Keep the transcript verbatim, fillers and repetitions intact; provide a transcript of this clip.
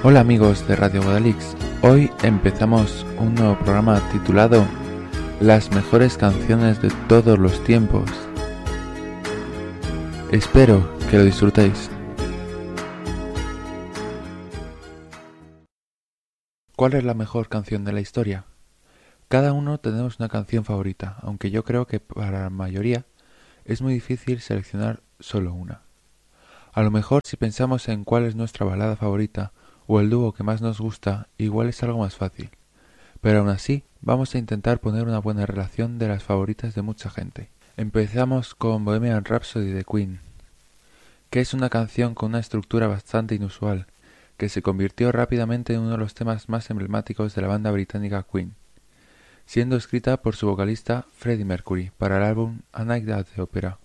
Hola amigos de Radio Guadalix, hoy empezamos un nuevo programa titulado Las mejores canciones de todos los tiempos. Espero que lo disfrutéis. ¿Cuál es la mejor canción de la historia? Cada uno tenemos una canción favorita, aunque yo creo que para la mayoría es muy difícil seleccionar solo una. A lo mejor si pensamos en cuál es nuestra balada favorita o el dúo que más nos gusta, igual es algo más fácil. Pero aún así, vamos a intentar poner una buena relación de las favoritas de mucha gente. Empezamos con Bohemian Rhapsody de Queen, que es una canción con una estructura bastante inusual, que se convirtió rápidamente en uno de los temas más emblemáticos de la banda británica Queen, siendo escrita por su vocalista Freddie Mercury para el álbum A Night at the Opera.